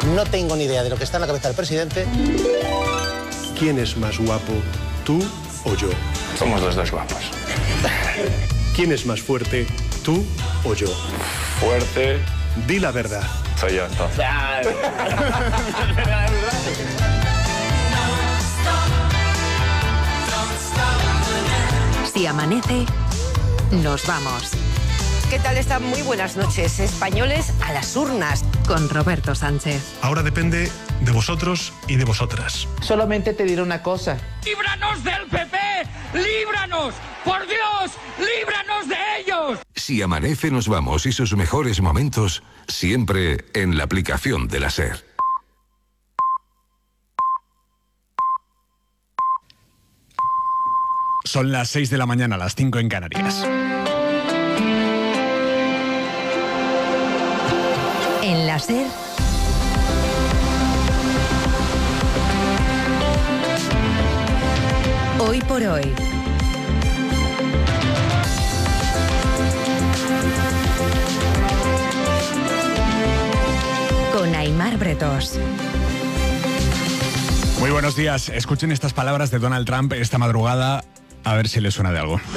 No tengo ni idea de lo que está en la cabeza del presidente. ¿Quién es más guapo, tú o yo? Somos los dos guapos. ¿Quién es más fuerte, tú o yo? Fuerte. Di la verdad. Soy yo, entonces. Si amanece, nos vamos. ¿Qué tal están? Muy buenas noches. Españoles a las urnas. Con Roberto Sánchez. Ahora depende de vosotros y de vosotras. Solamente te diré una cosa. ¡Líbranos del PP! ¡Líbranos! ¡Por Dios! ¡Líbranos de ellos! Si amanece, nos vamos y sus mejores momentos siempre en la aplicación de la SER. Son las 6 de la mañana, las 5 en Canarias. En la SER, hoy por hoy. Con Aimar Bretos. Muy buenos días. Escuchen estas palabras de Donald Trump esta madrugada. A ver si les suena de algo.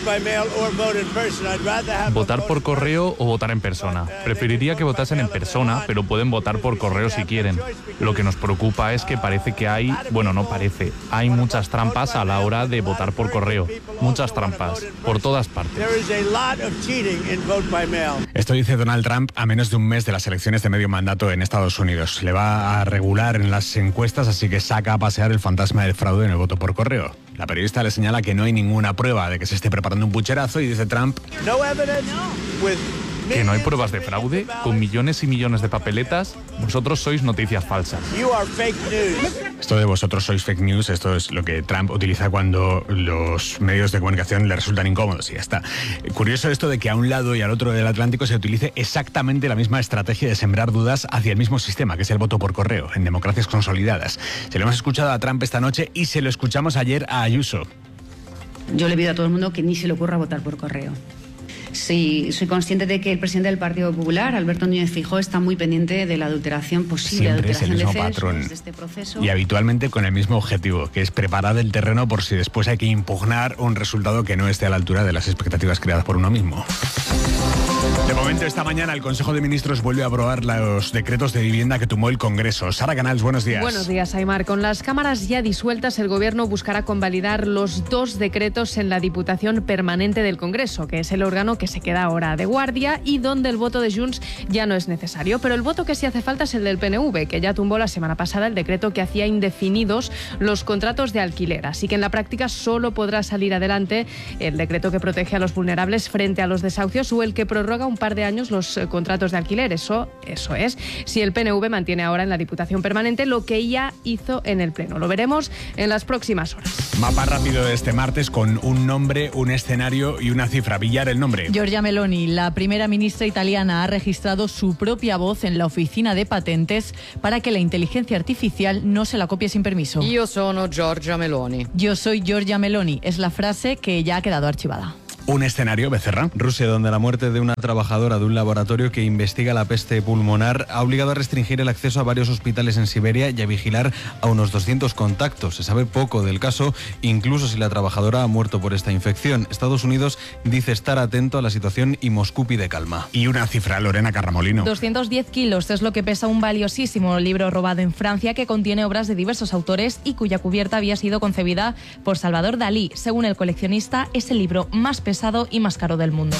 Votar por correo o votar en persona. Preferiría que votasen en persona, pero pueden votar por correo si quieren. Lo que nos preocupa es que parece que hay muchas trampas a la hora de votar por correo. Muchas trampas, por todas partes. Esto dice Donald Trump a menos de un mes de las elecciones de medio mandato en Estados Unidos. Le va a regular en las encuestas, así que saca a pasear el fantasma del fraude en el voto por correo. La periodista le señala que no hay ninguna prueba de que se esté preparando un pucherazo y dice Trump... ¿Que no hay pruebas de fraude? ¿Con millones y millones de papeletas? Vosotros sois noticias falsas. Esto de vosotros sois fake news, esto es lo que Trump utiliza cuando los medios de comunicación le resultan incómodos y ya está. Curioso esto de que a un lado y al otro del Atlántico se utilice exactamente la misma estrategia de sembrar dudas hacia el mismo sistema, que es el voto por correo, en democracias consolidadas. Se lo hemos escuchado a Trump esta noche y se lo escuchamos ayer a Ayuso. Yo le pido a todo el mundo que ni se le ocurra votar por correo. Sí, soy consciente de que el presidente del Partido Popular, Alberto Núñez Feijóo, está muy pendiente de la adulteración posible. Siempre es el mismo patrón de este proceso. Y habitualmente con el mismo objetivo, que es preparar el terreno por si después hay que impugnar un resultado que no esté a la altura de las expectativas creadas por uno mismo. De momento, esta mañana el Consejo de Ministros vuelve a aprobar los decretos de vivienda que tumbó el Congreso. Sara Canals, buenos días. Buenos días, Aimar. Con las cámaras ya disueltas, el Gobierno buscará convalidar los 2 decretos en la Diputación Permanente del Congreso, que es el órgano que se queda ahora de guardia y donde el voto de Junts ya no es necesario. Pero el voto que sí hace falta es el del PNV, que ya tumbó la semana pasada el decreto que hacía indefinidos los contratos de alquiler. Así que en la práctica solo podrá salir adelante el decreto que protege a los vulnerables frente a los desahucios o el que prorroga un par de años los contratos de alquiler. Eso es, si el PNV mantiene ahora en la Diputación Permanente lo que ya hizo en el Pleno. Lo veremos en las próximas horas. Mapa rápido de este martes con un nombre, un escenario y una cifra. Villar, el nombre. Giorgia Meloni, la primera ministra italiana, ha registrado su propia voz en la oficina de patentes para que la inteligencia artificial no se la copie sin permiso. Io sono Giorgia Meloni. Yo soy Giorgia Meloni. Es la frase que ya ha quedado archivada. Un escenario, Becerra. Rusia, donde la muerte de una trabajadora de un laboratorio que investiga la peste pulmonar ha obligado a restringir el acceso a varios hospitales en Siberia y a vigilar a unos 200 contactos. Se sabe poco del caso, incluso si la trabajadora ha muerto por esta infección. Estados Unidos dice estar atento a la situación y Moscú pide calma. Y una cifra, Lorena Carramolino. 210 kilos es lo que pesa un valiosísimo libro robado en Francia que contiene obras de diversos autores y cuya cubierta había sido concebida por Salvador Dalí. Según el coleccionista, es el libro más pesado y más caro del mundo.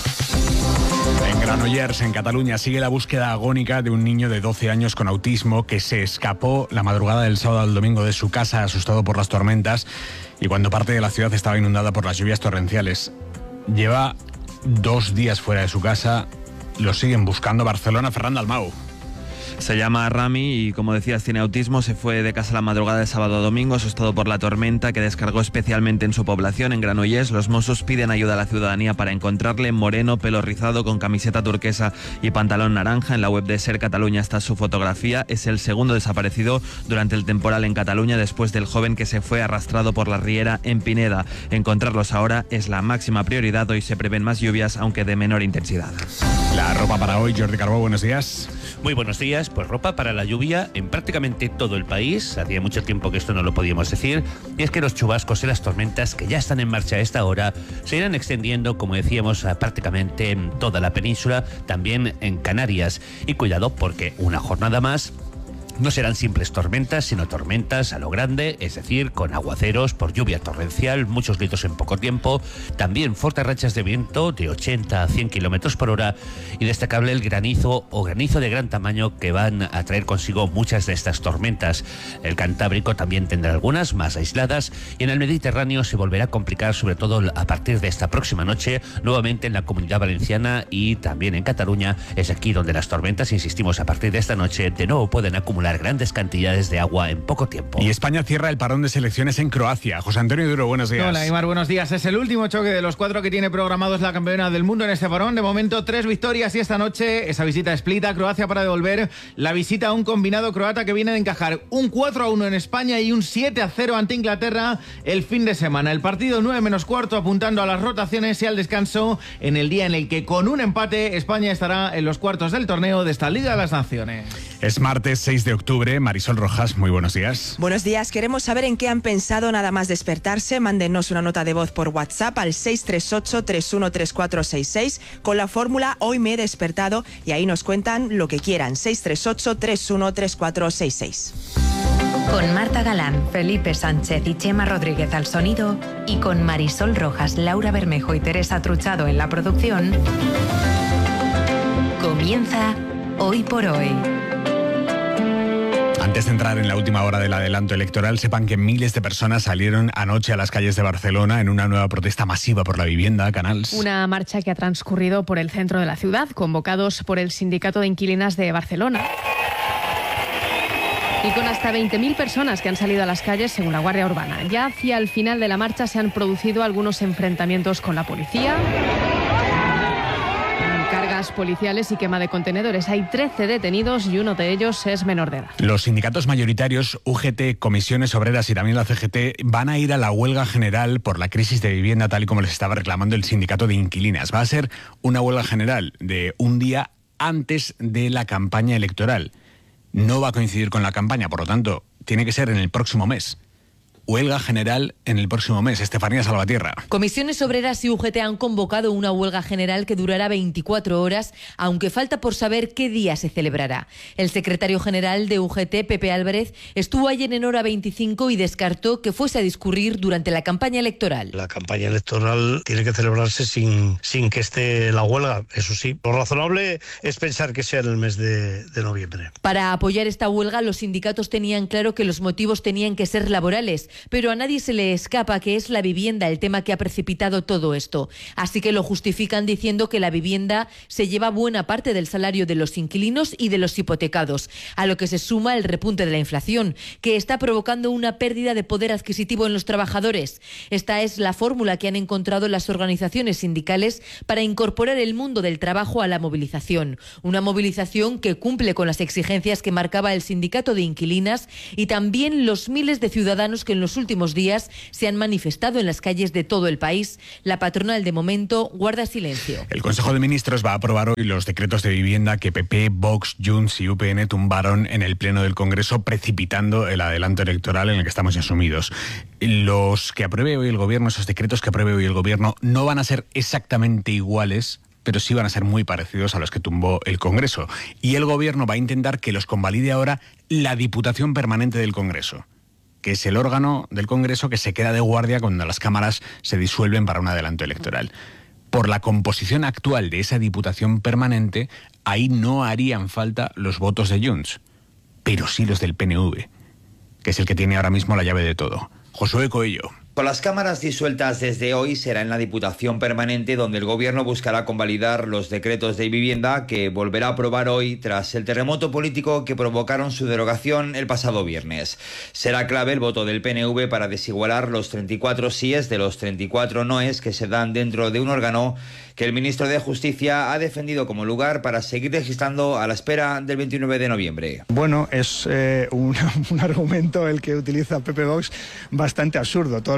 En Granollers, en Cataluña, sigue la búsqueda agónica de un niño de 12 años con autismo que se escapó la madrugada del sábado al domingo de su casa asustado por las tormentas y cuando parte de la ciudad estaba inundada por las lluvias torrenciales. Lleva 2 días fuera de su casa, lo siguen buscando. Barcelona, Ferran Dalmau. Se llama Rami y, como decías, tiene autismo. Se fue de casa la madrugada de sábado a domingo, asustado por la tormenta que descargó especialmente en su población, en Granollers. Los Mossos piden ayuda a la ciudadanía para encontrarle. Moreno, pelo rizado, con camiseta turquesa y pantalón naranja. En la web de Ser Cataluña está su fotografía. Es el segundo desaparecido durante el temporal en Cataluña, después del joven que se fue arrastrado por la riera en Pineda. Encontrarlos ahora es la máxima prioridad. Hoy se prevén más lluvias, aunque de menor intensidad. La ropa para hoy, Jordi Carbó, buenos días. Muy buenos días. Pues ropa para la lluvia en prácticamente todo el país. Hacía mucho tiempo que esto no lo podíamos decir. Y es que los chubascos y las tormentas que ya están en marcha a esta hora se irán extendiendo, como decíamos, prácticamente en toda la península, también en Canarias. Y cuidado, porque una jornada más no serán simples tormentas, sino tormentas a lo grande, es decir, con aguaceros por lluvia torrencial, muchos litros en poco tiempo, también fuertes rachas de viento de 80 a 100 kilómetros por hora y destacable el granizo o granizo de gran tamaño que van a traer consigo muchas de estas tormentas. El Cantábrico también tendrá algunas más aisladas y en el Mediterráneo se volverá a complicar, sobre todo a partir de esta próxima noche, nuevamente en la Comunidad Valenciana y también en Cataluña. Es aquí donde las tormentas, insistimos, a partir de esta noche de nuevo pueden acumular grandes cantidades de agua en poco tiempo. Y España cierra el parón de selecciones en Croacia. José Antonio Duro, buenos días. Hola, Aymar, buenos días. Es el último choque de los 4 que tiene programados la campeona del mundo en este parón. De momento, 3 victorias y esta noche esa visita a Split a Croacia para devolver la visita a un combinado croata que viene de encajar un 4-1 en España y un 7-0 ante Inglaterra el fin de semana. El partido 9 menos cuarto apuntando a las rotaciones y al descanso en el día en el que con un empate España estará en los cuartos del torneo de esta Liga de las Naciones. Es martes 6 de octubre. Marisol Rojas, muy buenos días. Buenos días. Queremos saber en qué han pensado nada más despertarse. Mándenos una nota de voz por WhatsApp al 638-313466 con la fórmula Hoy me he despertado y ahí nos cuentan lo que quieran. 638-313466. Con Marta Galán, Felipe Sánchez y Chema Rodríguez al sonido y con Marisol Rojas, Laura Bermejo y Teresa Truchado en la producción, comienza Hoy por Hoy. Antes de entrar en la última hora del adelanto electoral, sepan que miles de personas salieron anoche a las calles de Barcelona en una nueva protesta masiva por la vivienda, Canals. Una marcha que ha transcurrido por el centro de la ciudad, convocados por el Sindicato de Inquilinas de Barcelona. Y con hasta 20.000 personas que han salido a las calles, según la Guardia Urbana. Ya hacia el final de la marcha se han producido algunos enfrentamientos con la policía, cargas policiales y quema de contenedores. Hay 13 detenidos y uno de ellos es menor de edad. Los sindicatos mayoritarios, UGT, Comisiones Obreras y también la CGT, van a ir a la huelga general por la crisis de vivienda, tal y como les estaba reclamando el Sindicato de Inquilinas. Va a ser una huelga general de un día antes de la campaña electoral. No va a coincidir con la campaña, por lo tanto, tiene que ser en el próximo mes. Huelga general en el próximo mes. Estefanía Salvatierra. Comisiones Obreras y UGT han convocado una huelga general que durará 24 horas, aunque falta por saber qué día se celebrará. El secretario general de UGT, Pepe Álvarez, estuvo ayer en hora 25 y descartó que fuese a discurrir durante la campaña electoral. La campaña electoral tiene que celebrarse sin que esté la huelga. Eso sí, lo razonable es pensar que sea en el mes de noviembre. Para apoyar esta huelga, los sindicatos tenían claro que los motivos tenían que ser laborales, pero a nadie se le escapa que es la vivienda el tema que ha precipitado todo esto. Así que lo justifican diciendo que la vivienda se lleva buena parte del salario de los inquilinos y de los hipotecados, a lo que se suma el repunte de la inflación, que está provocando una pérdida de poder adquisitivo en los trabajadores. Esta es la fórmula que han encontrado las organizaciones sindicales para incorporar el mundo del trabajo a la movilización. Una movilización que cumple con las exigencias que marcaba el sindicato de inquilinas y también los miles de ciudadanos que en los últimos días se han manifestado en las calles de todo el país. La patronal de momento guarda silencio. El Consejo de Ministros va a aprobar hoy los decretos de vivienda que PP, Vox, Junts y UPN tumbaron en el Pleno del Congreso, precipitando el adelanto electoral en el que estamos ya sumidos. Los que apruebe hoy el Gobierno, esos decretos que apruebe hoy el Gobierno, no van a ser exactamente iguales, pero sí van a ser muy parecidos a los que tumbó el Congreso. Y el Gobierno va a intentar que los convalide ahora la Diputación Permanente del Congreso, que es el órgano del Congreso que se queda de guardia cuando las cámaras se disuelven para un adelanto electoral. Por la composición actual de esa Diputación Permanente, ahí no harían falta los votos de Junts, pero sí los del PNV, que es el que tiene ahora mismo la llave de todo. Josué Coello. Con las cámaras disueltas desde hoy, será en la Diputación Permanente donde el Gobierno buscará convalidar los decretos de vivienda que volverá a aprobar hoy tras el terremoto político que provocaron su derogación el pasado viernes. Será clave el voto del PNV para desigualar los 34 síes de los 34 noes que se dan dentro de un órgano que el ministro de Justicia ha defendido como lugar para seguir legislando a la espera del 29 de noviembre. Bueno, es un argumento el que utiliza Pepe Vox bastante absurdo. Todo el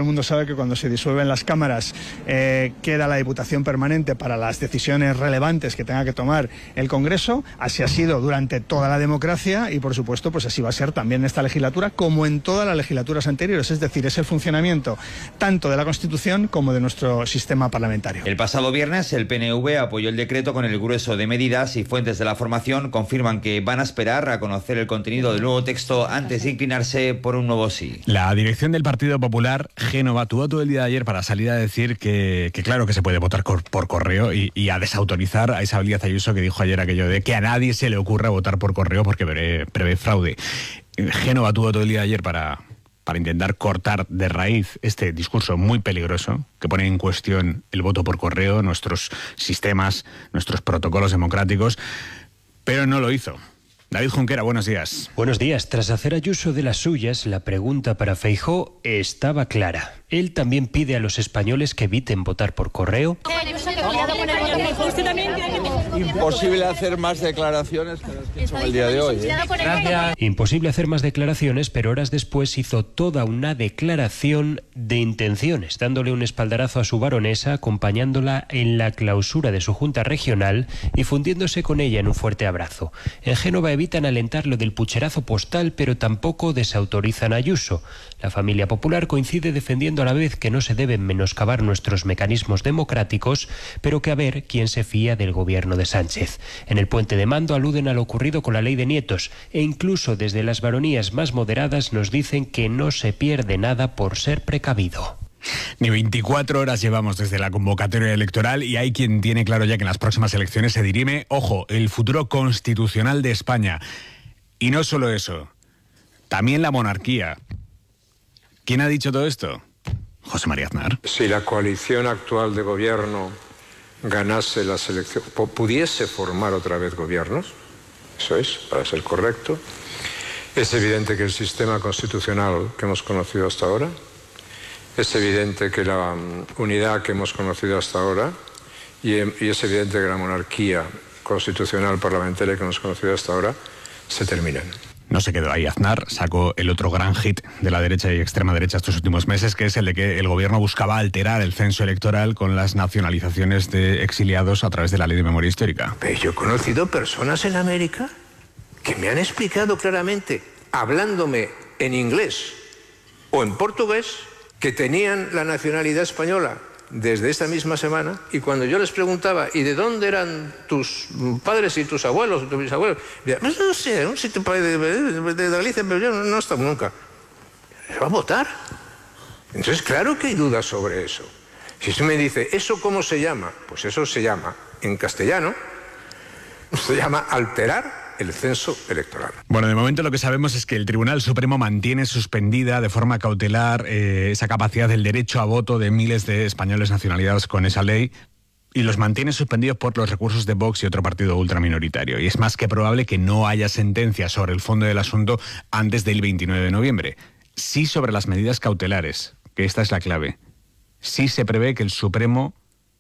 mundo sabe que cuando se disuelven las cámaras queda la Diputación Permanente para las decisiones relevantes que tenga que tomar el Congreso. Así ha sido durante toda la democracia y, por supuesto, pues así va a ser también en esta legislatura, como en todas las legislaturas anteriores. Es decir, es el funcionamiento tanto de la Constitución como de nuestro sistema parlamentario. El pasado viernes el PNV apoyó el decreto con el grueso de medidas y fuentes de la formación confirman que van a esperar a conocer el contenido del nuevo texto antes de inclinarse por un nuevo sí. La dirección del Partido Popular, Génova, tuvo todo el día de ayer para salir a decir que claro que se puede votar por correo y a desautorizar a Isabel Díaz Ayuso, que dijo ayer aquello de que a nadie se le ocurra votar por correo porque prevé fraude. Génova tuvo todo el día de ayer para intentar cortar de raíz este discurso muy peligroso que pone en cuestión el voto por correo, nuestros sistemas, nuestros protocolos democráticos, pero no lo hizo. David Junquera, buenos días. Buenos días. Tras hacer Ayuso de las suyas, la pregunta para Feijóo estaba clara. Él también pide a los españoles que eviten votar por correo. Imposible hacer más declaraciones que las que he hecho el día de hoy. Gracias. Imposible hacer más declaraciones, pero horas después hizo toda una declaración de intenciones, dándole un espaldarazo a su baronesa, acompañándola en la clausura de su junta regional y fundiéndose con ella en un fuerte abrazo. En Génova evitan alentar lo del pucherazo postal, pero tampoco desautorizan a Ayuso. La familia popular coincide defendiendo a la vez que no se deben menoscabar nuestros mecanismos democráticos, pero que a ver quién se fía del gobierno de Sánchez. En el puente de mando aluden a lo ocurrido con la ley de nietos e incluso desde las baronías más moderadas nos dicen que no se pierde nada por ser precavido. Ni 24 horas llevamos desde la convocatoria electoral y hay quien tiene claro ya que en las próximas elecciones se dirime, ojo, el futuro constitucional de España. Y no solo eso, también la monarquía. ¿Quién ha dicho todo esto? José María Aznar. Si la coalición actual de gobierno ganase las elecciones, pudiese formar otra vez gobiernos, eso es, para ser correcto, es evidente que el sistema constitucional que hemos conocido hasta ahora, es evidente que la unidad que hemos conocido hasta ahora y es evidente que la monarquía constitucional parlamentaria que hemos conocido hasta ahora se terminan. No se quedó ahí. Aznar sacó el otro gran hit de la derecha y extrema derecha estos últimos meses, que es el de que el gobierno buscaba alterar el censo electoral con las nacionalizaciones de exiliados a través de la ley de memoria histórica. Pero yo he conocido personas en América que me han explicado claramente, hablándome en inglés o en portugués, que tenían la nacionalidad española desde esta misma semana, y cuando yo les preguntaba ¿y de dónde eran tus padres y tus abuelos o tus bisabuelos? Pues no sé, un sitio de Galicia, pero yo no he estado nunca. ¿Se va a votar? Entonces claro que hay dudas sobre eso. Si usted me dice ¿eso cómo se llama? Pues eso se llama, en castellano, se llama alterar el censo electoral. Bueno, de momento lo que sabemos es que el Tribunal Supremo mantiene suspendida de forma cautelar esa capacidad del derecho a voto de miles de españoles nacionalizados con esa ley y los mantiene suspendidos por los recursos de Vox y otro partido ultraminoritario. Y es más que probable que no haya sentencia sobre el fondo del asunto antes del 29 de noviembre. Sí sobre las medidas cautelares, que esta es la clave. Sí se prevé que el Supremo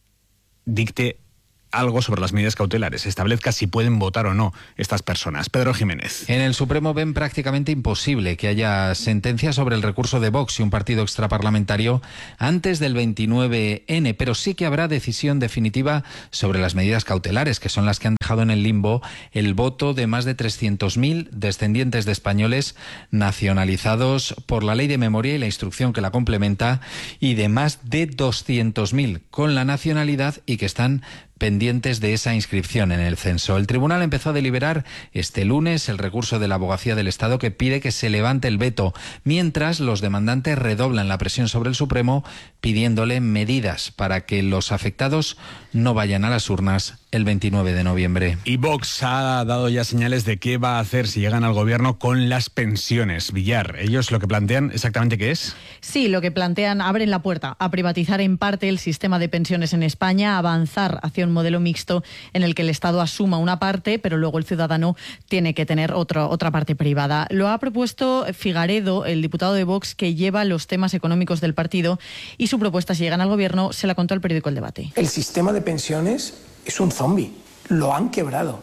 dicte algo sobre las medidas cautelares, establezca si pueden votar o no estas personas. Pedro Jiménez. En el Supremo ven prácticamente imposible que haya sentencia sobre el recurso de Vox y un partido extraparlamentario antes del 29N, pero sí que habrá decisión definitiva sobre las medidas cautelares, que son las que han dejado en el limbo el voto de más de 300.000 descendientes de españoles nacionalizados por la Ley de Memoria y la instrucción que la complementa, y de más de 200.000 con la nacionalidad y que están pendientes de esa inscripción en el censo. El tribunal empezó a deliberar este lunes el recurso de la Abogacía del Estado que pide que se levante el veto, mientras los demandantes redoblan la presión sobre el Supremo pidiéndole medidas para que los afectados no vayan a las urnas el 29 de noviembre. Y Vox ha dado ya señales de qué va a hacer si llegan al gobierno con las pensiones. Villar, ellos lo que plantean exactamente qué es. Sí, lo que plantean, abren la puerta a privatizar en parte el sistema de pensiones en España, avanzar hacia un modelo mixto en el que el Estado asuma una parte, pero luego el ciudadano tiene que tener otra parte privada. Lo ha propuesto Figaredo, el diputado de Vox que lleva los temas económicos del partido, y su propuesta, si llegan al gobierno, se la contó al periódico El Debate. El sistema de pensiones es un zombi, lo han quebrado.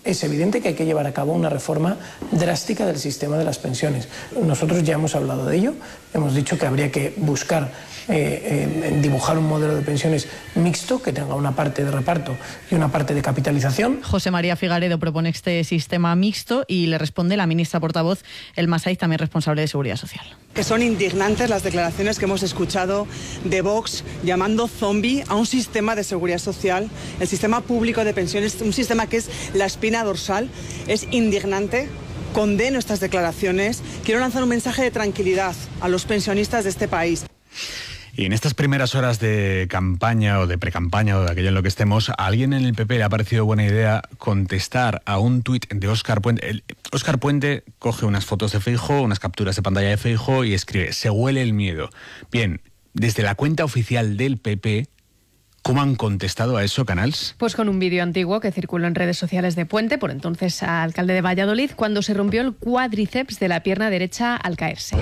es evidente que hay que llevar a cabo una reforma drástica del sistema de las pensiones. Nosotros ya hemos hablado de ello, hemos dicho que habría que buscar dibujar un modelo de pensiones mixto que tenga una parte de reparto y una parte de capitalización. José María Figaredo propone este sistema mixto y le responde la ministra portavoz Elma Saiz, también responsable de Seguridad Social. Que son indignantes las declaraciones que hemos escuchado de Vox llamando zombie a un sistema de seguridad social, el sistema público de pensiones, un sistema que es la espina dorsal. Es indignante. Condeno estas declaraciones. Quiero lanzar un mensaje de tranquilidad a los pensionistas de este país. Y en estas primeras horas de campaña o de precampaña o de aquello en lo que estemos, a alguien en el PP le ha parecido buena idea contestar a un tuit de Óscar Puente. Óscar Puente coge unas fotos de Feijóo, unas capturas de pantalla de Feijóo y escribe: se huele el miedo. Bien, desde la cuenta oficial del PP, ¿cómo han contestado a eso, Canals? Pues con un vídeo antiguo que circuló en redes sociales de Puente, por entonces alcalde de Valladolid, cuando se rompió el cuádriceps de la pierna derecha al caerse.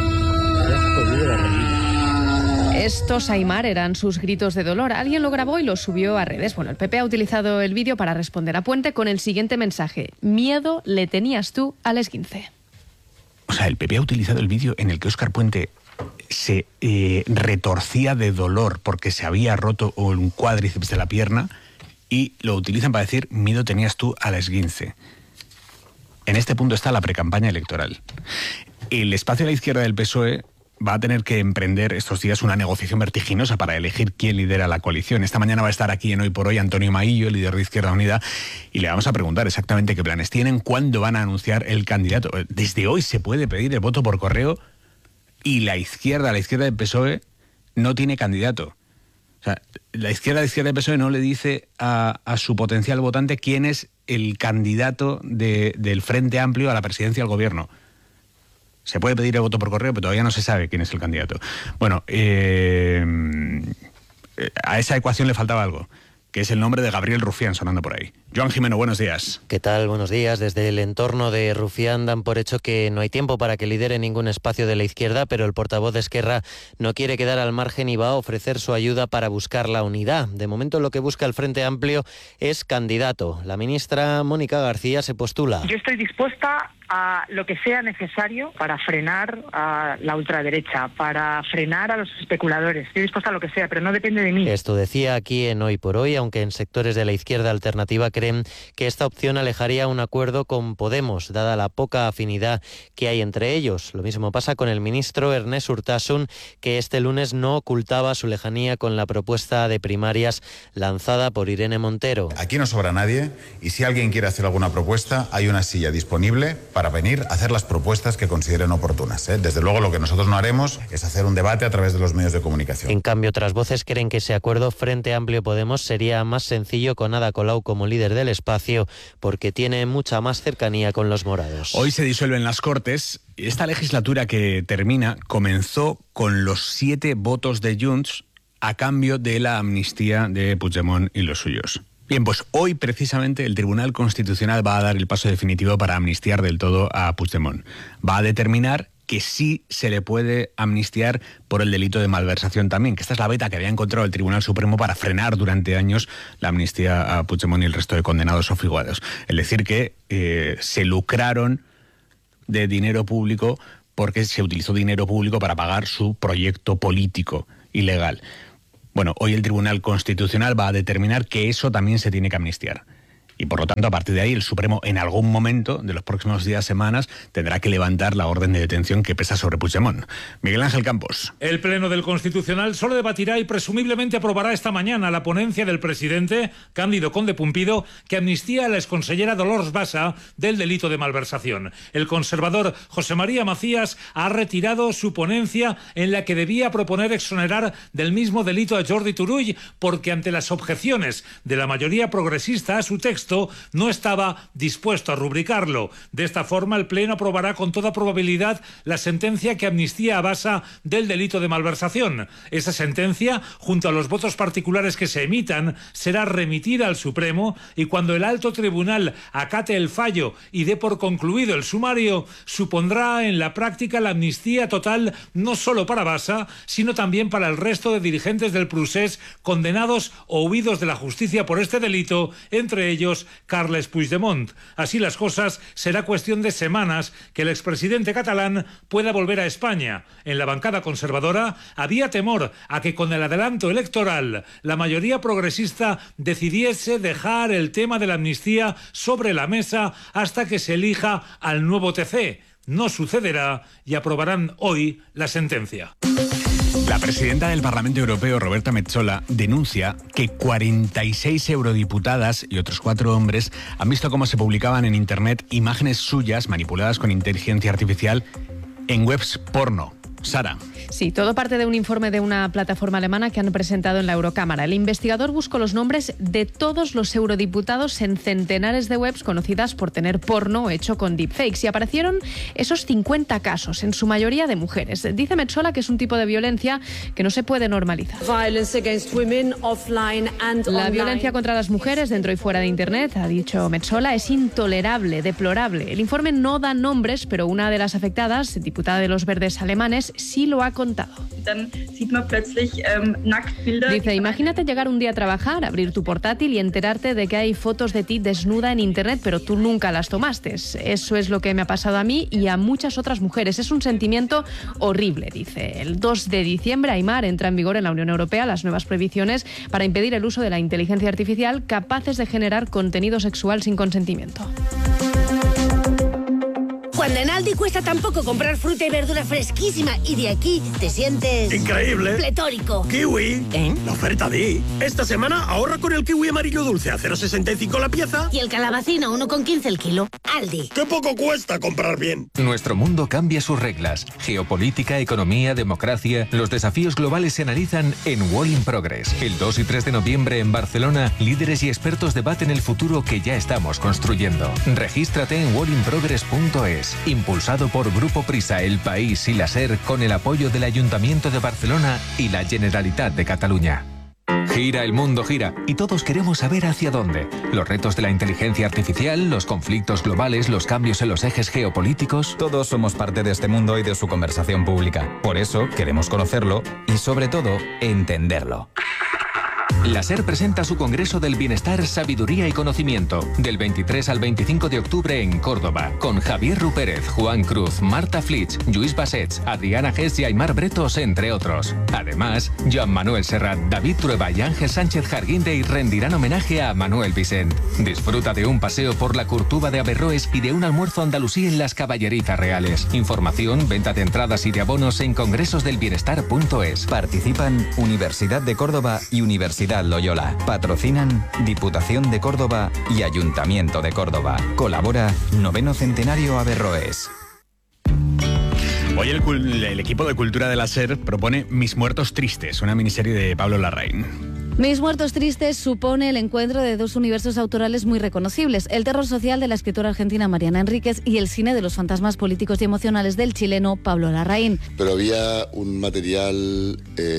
Estos, Aimar, eran sus gritos de dolor. Alguien lo grabó y lo subió a redes. Bueno, el PP ha utilizado el vídeo para responder a Puente con el siguiente mensaje: miedo le tenías tú al esguince. O sea, el PP ha utilizado el vídeo en el que Óscar Puente se retorcía de dolor porque se había roto un cuádriceps de la pierna y lo utilizan para decir: miedo tenías tú al esguince. En este punto está la precampaña electoral. El espacio a la izquierda del PSOE va a tener que emprender estos días una negociación vertiginosa para elegir quién lidera la coalición. Esta mañana va a estar aquí en Hoy por Hoy Antonio Maillo, el líder de Izquierda Unida, y le vamos a preguntar exactamente qué planes tienen, cuándo van a anunciar el candidato. Desde hoy se puede pedir el voto por correo y la izquierda del PSOE no tiene candidato. O sea, la izquierda del PSOE no le dice a su potencial votante quién es el candidato del Frente Amplio a la presidencia del gobierno. Se puede pedir el voto por correo, pero todavía no se sabe quién es el candidato. Bueno, a esa ecuación le faltaba algo, que es el nombre de Gabriel Rufián sonando por ahí. Joan Jimeno, buenos días. ¿Qué tal? Buenos días. Desde el entorno de Rufián dan por hecho que no hay tiempo para que lidere ningún espacio de la izquierda, pero el portavoz de Esquerra no quiere quedar al margen y va a ofrecer su ayuda para buscar la unidad. De momento lo que busca el Frente Amplio es candidato. La ministra Mónica García se postula. Yo estoy dispuesta a lo que sea necesario para frenar a la ultraderecha, para frenar a los especuladores. Estoy dispuesta a lo que sea, pero no depende de mí. Esto decía aquí en Hoy por Hoy, aunque en sectores de la izquierda alternativa creen que esta opción alejaría un acuerdo con Podemos, dada la poca afinidad que hay entre ellos. Lo mismo pasa con el ministro Ernest Urtasun, que este lunes no ocultaba su lejanía con la propuesta de primarias lanzada por Irene Montero. Aquí no sobra nadie y si alguien quiere hacer alguna propuesta, hay una silla disponible para venir a hacer las propuestas que consideren oportunas. Desde luego lo que nosotros no haremos es hacer un debate a través de los medios de comunicación. En cambio, otras voces creen que ese acuerdo Frente Amplio Podemos sería más sencillo con Ada Colau como líder del espacio, porque tiene mucha más cercanía con los morados. Hoy se disuelven las Cortes. Esta legislatura que termina comenzó con los 7 votos de Junts a cambio de la amnistía de Puigdemont y los suyos. Bien, pues hoy precisamente el Tribunal Constitucional va a dar el paso definitivo para amnistiar del todo a Puigdemont. Va a determinar que sí se le puede amnistiar por el delito de malversación también, que esta es la veta que había encontrado el Tribunal Supremo para frenar durante años la amnistía a Puigdemont y el resto de condenados o figuados. Es decir, que se lucraron de dinero público porque se utilizó dinero público para pagar su proyecto político ilegal. Bueno, hoy el Tribunal Constitucional va a determinar que eso también se tiene que amnistiar. Y por lo tanto, a partir de ahí, el Supremo en algún momento de los próximos días, semanas, tendrá que levantar la orden de detención que pesa sobre Puigdemont. Miguel Ángel Campos. El Pleno del Constitucional solo debatirá y presumiblemente aprobará esta mañana la ponencia del presidente Cándido Conde Pumpido que amnistía a la exconsellera Dolors Bassa del delito de malversación. El conservador José María Macías ha retirado su ponencia en la que debía proponer exonerar del mismo delito a Jordi Turull porque ante las objeciones de la mayoría progresista a su texto no estaba dispuesto a rubricarlo. De esta forma, el Pleno aprobará con toda probabilidad la sentencia que amnistía a Bassa del delito de malversación. Esa sentencia, junto a los votos particulares que se emitan, será remitida al Supremo y cuando el alto tribunal acate el fallo y dé por concluido el sumario, supondrá en la práctica la amnistía total no solo para Bassa, sino también para el resto de dirigentes del Procés condenados o huidos de la justicia por este delito, entre ellos partidos Carles Puigdemont. Así las cosas, será cuestión de semanas que el expresidente catalán pueda volver a España. En la bancada conservadora había temor a que con el adelanto electoral la mayoría progresista decidiese dejar el tema de la amnistía sobre la mesa hasta que se elija al nuevo TC. No sucederá y aprobarán hoy la sentencia. La presidenta del Parlamento Europeo, Roberta Metsola, denuncia que 46 eurodiputadas y otros 4 hombres han visto cómo se publicaban en Internet imágenes suyas manipuladas con inteligencia artificial en webs porno. Sara. Sí, todo parte de un informe de una plataforma alemana que han presentado en la Eurocámara. El investigador buscó los nombres de todos los eurodiputados en centenares de webs conocidas por tener porno hecho con deepfakes y aparecieron esos 50 casos, en su mayoría de mujeres. Dice Metsola que es un tipo de violencia que no se puede normalizar. La violencia contra las mujeres dentro y fuera de Internet, ha dicho Metsola, es intolerable, deplorable. El informe no da nombres, pero una de las afectadas, diputada de los Verdes alemanes, sí lo ha contado. Dice, imagínate llegar un día a trabajar, abrir tu portátil y enterarte de que hay fotos de ti desnuda en Internet, pero tú nunca las tomaste. Eso es lo que me ha pasado a mí y a muchas otras mujeres. Es un sentimiento horrible, dice. El 2 de diciembre, Aimar, entra en vigor en la Unión Europea las nuevas prohibiciones para impedir el uso de la inteligencia artificial capaces de generar contenido sexual sin consentimiento. Cuando en Aldi cuesta tan poco comprar fruta y verdura fresquísima y de aquí te sientes... ¡increíble! ¡Pletórico! ¡Kiwi! La oferta Di. Esta semana ahorra con el kiwi amarillo dulce a 0,65 la pieza. Y el calabacín a 1,15 el kilo. Aldi. ¡Qué poco cuesta comprar bien! Nuestro mundo cambia sus reglas. Geopolítica, economía, democracia... Los desafíos globales se analizan en Wall in Progress. El 2 y 3 de noviembre en Barcelona, líderes y expertos debaten el futuro que ya estamos construyendo. Regístrate en wallinprogress.es. Impulsado por Grupo Prisa, El País y la SER, con el apoyo del Ayuntamiento de Barcelona y la Generalitat de Cataluña. Gira, el mundo gira, y todos queremos saber hacia dónde. Los retos de la inteligencia artificial, los conflictos globales, los cambios en los ejes geopolíticos... Todos somos parte de este mundo y de su conversación pública. Por eso queremos conocerlo y, sobre todo, entenderlo. La SER presenta su Congreso del Bienestar, Sabiduría y Conocimiento, del 23 al 25 de octubre en Córdoba, con Javier Rupérez, Juan Cruz, Marta Flitsch, Lluís Bassets, Adriana Gess y Aimar Bretos, entre otros. Además, Joan Manuel Serrat, David Trueba y Ángel Sánchez Jarguindey rendirán homenaje a Manuel Vicent. Disfruta de un paseo por la Curtuba de Averroes y de un almuerzo andalusí en las Caballerizas Reales. Información, venta de entradas y de abonos en congresosdelbienestar.es. Participan Universidad de Córdoba y Universidad Loyola. Patrocinan Diputación de Córdoba y Ayuntamiento de Córdoba. Colabora 9º Centenario Averroes. Hoy el equipo de Cultura de la SER propone Mis Muertos Tristes, una miniserie de Pablo Larraín. Mis Muertos Tristes supone el encuentro de dos universos autorales muy reconocibles, el terror social de la escritora argentina Mariana Enríquez y el cine de los fantasmas políticos y emocionales del chileno Pablo Larraín. Pero había un material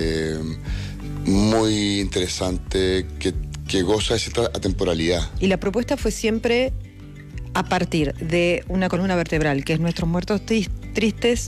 muy interesante que goza de cierta atemporalidad. Y la propuesta fue siempre a partir de una columna vertebral, que es Nuestros Muertos Tristes,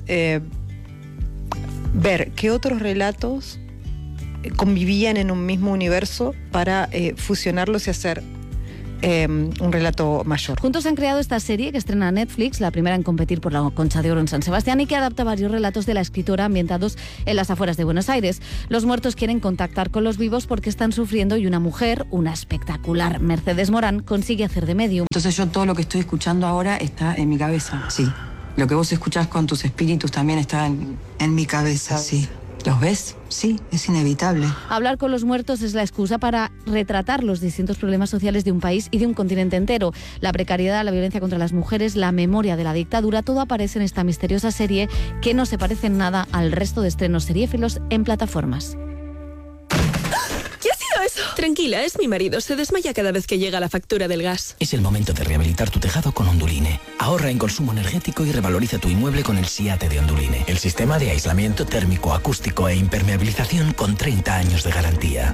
ver qué otros relatos convivían en un mismo universo para fusionarlos y hacer un relato mayor. Juntos han creado esta serie que estrena Netflix, la primera en competir por la Concha de Oro en San Sebastián, y que adapta varios relatos de la escritora ambientados en las afueras de Buenos Aires. Los muertos quieren contactar con los vivos porque están sufriendo y una mujer, una espectacular Mercedes Morán, consigue hacer de medium. Entonces yo todo lo que estoy escuchando ahora está en mi cabeza. Sí. Lo que vos escuchás con tus espíritus también está en mi cabeza, sí. ¿Los ves? Sí, es inevitable. Hablar con los muertos es la excusa para retratar los distintos problemas sociales de un país y de un continente entero. La precariedad, la violencia contra las mujeres, la memoria de la dictadura, todo aparece en esta misteriosa serie que no se parece en nada al resto de estrenos seriéfilos en plataformas. ¿Qué ha sido eso? Tranquila, es mi marido. Se desmaya cada vez que llega la factura del gas. Es el momento de rehabilitar tu tejado con Onduline. Ahorra en consumo energético y revaloriza tu inmueble con el SIATE de Onduline. El sistema de aislamiento térmico, acústico e impermeabilización con 30 años de garantía.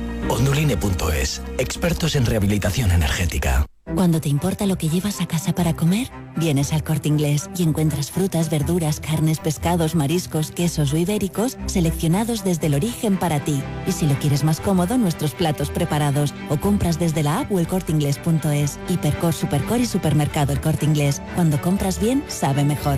Onduline.es. Expertos en rehabilitación energética. Cuando te importa lo que llevas a casa para comer, Vienes al Corte Inglés y encuentras frutas, verduras, carnes, pescados, mariscos, quesos o ibéricos seleccionados desde el origen para ti. Y si lo quieres más cómodo, nuestros platos preparados o compras desde la app o elcorteinglés.es. Hipercor, Supercor y Supermercado El Corte Inglés. Cuando compras bien, sabe mejor.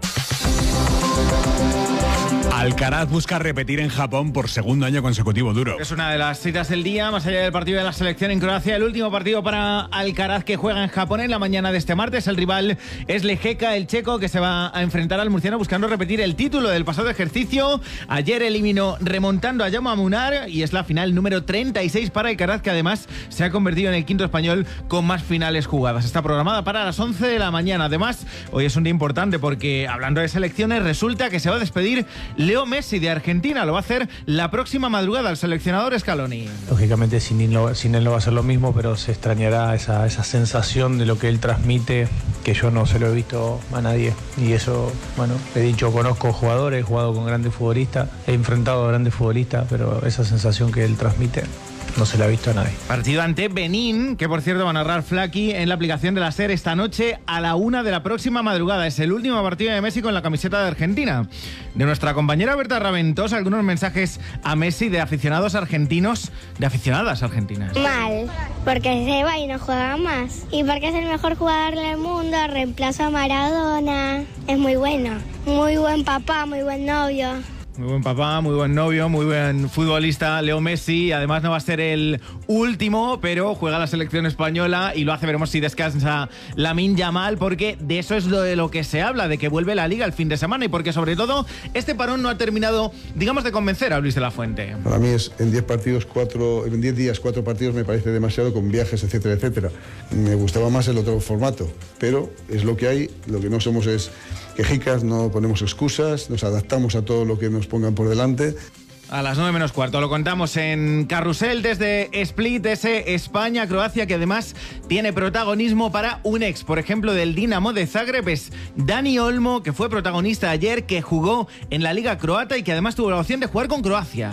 Alcaraz busca repetir en Japón por segundo año consecutivo duro. Es una de las citas del día, más allá del partido de la selección en Croacia. El último partido para Alcaraz, que juega en Japón en la mañana de este martes. El rival es Lejeka, el checo, que se va a enfrentar al murciano buscando repetir el título del pasado ejercicio. Ayer eliminó remontando a Jaume Munar y es la final número 36 para Alcaraz, que además se ha convertido en el quinto español con más finales jugadas. Está programada para las 11 de la mañana. Además, hoy es un día importante porque, hablando de selecciones, resulta que se va a despedir Leo Messi de Argentina. Lo va a hacer la próxima madrugada el seleccionador Scaloni. Lógicamente sin él no va a ser lo mismo, pero se extrañará esa sensación de lo que él transmite, que yo no se lo he visto a nadie. Y eso, bueno, he dicho, conozco jugadores, he jugado con grandes futbolistas, he enfrentado a grandes futbolistas, pero esa sensación que él transmite no se la ha visto a nadie. Partido ante Benín, que por cierto va a narrar Flaky en la aplicación de la SER esta noche a la 1 de la próxima madrugada. Es el último partido de Messi con la camiseta de Argentina. De nuestra compañera Berta Raventós, algunos mensajes a Messi de aficionados argentinos, de aficionadas argentinas. Mal, porque se va y no juega más. Y porque es el mejor jugador del mundo, reemplaza a Maradona. Es muy bueno, muy buen papá, muy buen novio. Muy buen papá, muy buen novio, muy buen futbolista, Leo Messi. Además no va a ser el último, pero juega la selección española y lo hace. Veremos si descansa Lamine Yamal, porque de eso es de lo que se habla, de que vuelve la Liga el fin de semana y porque sobre todo este parón no ha terminado, digamos, de convencer a Luis de la Fuente. Para mí es en 10 días 4 partidos me parece demasiado, con viajes, etcétera, etcétera. Me gustaba más el otro formato, pero es lo que hay. Lo que no somos es quejicas, no ponemos excusas, nos adaptamos a todo lo que nos pongan por delante. A las 9 menos cuarto lo contamos en Carrusel desde Split, ese España-Croacia, que además tiene protagonismo para un ex, por ejemplo, del Dinamo de Zagreb. Es Dani Olmo, que fue protagonista ayer, que jugó en la Liga Croata y que además tuvo la opción de jugar con Croacia.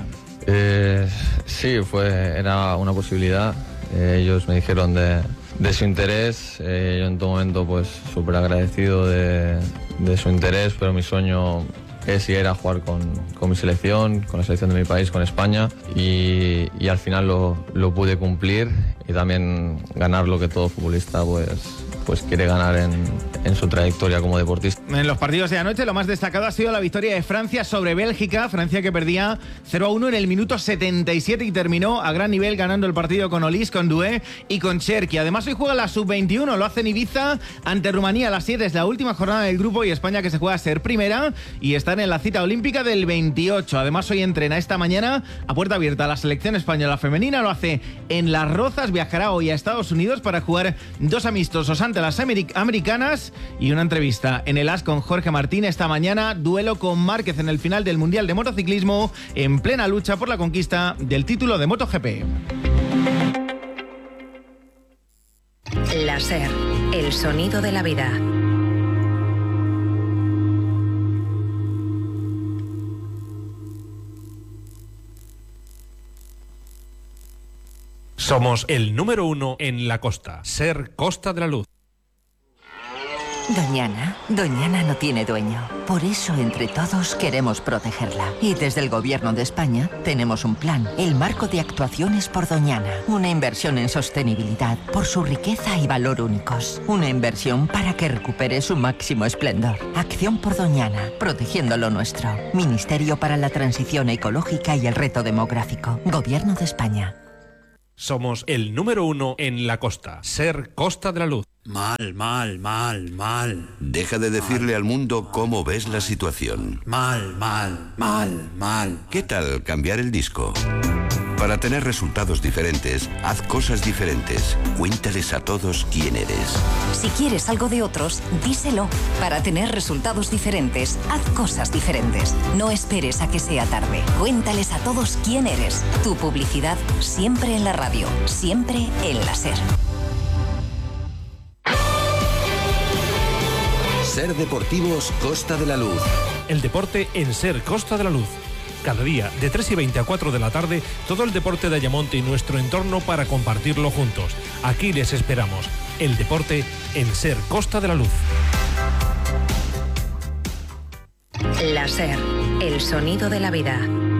Sí, era una posibilidad. Ellos me dijeron de su interés. Yo en todo momento pues súper agradecido de su interés, pero mi sueño es y era jugar con mi selección, con la selección de mi país, con España, y al final lo pude cumplir y también ganar lo que todo futbolista pues quiere ganar en su trayectoria como deportista. En los partidos de anoche lo más destacado ha sido la victoria de Francia sobre Bélgica. Francia, que perdía 0-1 en el minuto 77 y terminó a gran nivel ganando el partido con Olís, con Doué y con Cherki. Además hoy juega la Sub-21, lo hace en Ibiza ante Rumanía a las 7. Es la última jornada del grupo y España, que se juega a ser primera y están en la cita olímpica del 28. Además hoy entrena esta mañana a puerta abierta la selección española femenina. Lo hace en Las Rozas. Viajará hoy a Estados Unidos para jugar 2 amistosos ante las americanas y una entrevista en el AS con Jorge Martín esta mañana. Duelo con Márquez en el final del Mundial de Motociclismo, en plena lucha por la conquista del título de MotoGP. La SER, el sonido de la vida. Somos el número 1 en la costa. SER Costa de la Luz. Doñana no tiene dueño. Por eso, entre todos, queremos protegerla. Y desde el Gobierno de España tenemos un plan, el Marco de Actuaciones por Doñana. Una inversión en sostenibilidad por su riqueza y valor únicos. Una inversión para que recupere su máximo esplendor. Acción por Doñana, protegiendo lo nuestro. Ministerio para la Transición Ecológica y el Reto Demográfico. Gobierno de España. Somos el número 1 en la costa. SER Costa de la Luz. Mal. Deja de decirle al mundo cómo ves la situación. Mal. ¿Qué tal cambiar el disco? Para tener resultados diferentes, haz cosas diferentes. Cuéntales a todos quién eres. Si quieres algo de otros, díselo. Para tener resultados diferentes, haz cosas diferentes. No esperes a que sea tarde. Cuéntales a todos quién eres. Tu publicidad siempre en la radio, siempre en la SER. SER Deportivos Costa de la Luz. El deporte en SER Costa de la Luz. Cada día, de 3:20 a 4 de la tarde, todo el deporte de Ayamonte y nuestro entorno para compartirlo juntos. Aquí les esperamos. El deporte en Ser Costa de la Luz. La SER, el sonido de la vida.